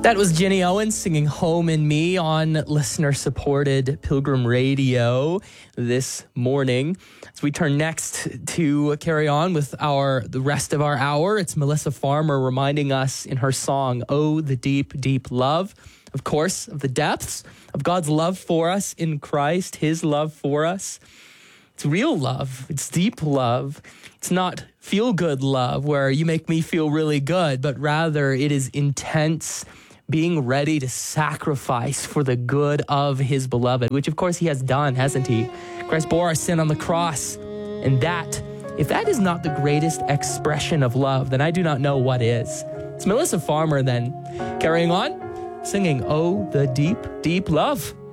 That was Jenny Owens singing Home in Me on listener-supported Pilgrim Radio this morning. As we turn next to carry on with the rest of our hour, it's Melissa Farmer reminding us in her song, Oh, the Deep, Deep Love, of course, of the depths of God's love for us in Christ, his love for us. It's real love. It's deep love. It's not feel-good love where you make me feel really good, but rather it is intense, being ready to sacrifice for the good of his beloved, which of course he has done, hasn't he? Christ bore our sin on the cross. And that, if that is not the greatest expression of love, then I do not know what is. It's Melissa Farmer then, carrying on, singing, Oh, the Deep, Deep Love.